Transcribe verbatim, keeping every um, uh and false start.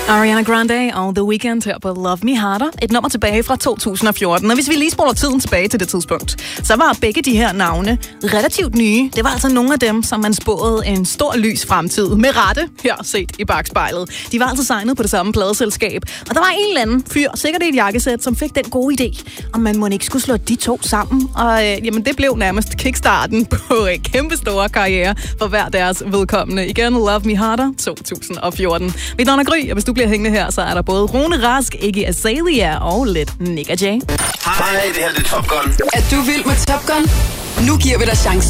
Ariana Grande og The Weeknd her på Love Me Harder. Et nummer tilbage fra to tusind og fjorten. Og hvis vi lige spoler tiden tilbage til det tidspunkt, så var begge de her navne relativt nye. Det var altså nogle af dem, som man spåede en stor lys fremtid med rette her set i bagspejlet. De var altså signet på det samme pladeselskab. Og der var en eller anden fyr, sikkert i et jakkesæt, som fik den gode idé, om man må ikke skulle slå de to sammen. Og øh, jamen, det blev nærmest kickstarten på en kæmpe store karriere for hver deres vedkommende. Igen, Love Me Harder to tusind og fjorten. Mit navn er Gry, og hvis du bliver hængende her, så er der både Rune Rask, Iggy Azalea og lidt Nick og Jay. Hej, det her er Top Gun. Er du vild med Top Gun? Nu giver vi dig chancen.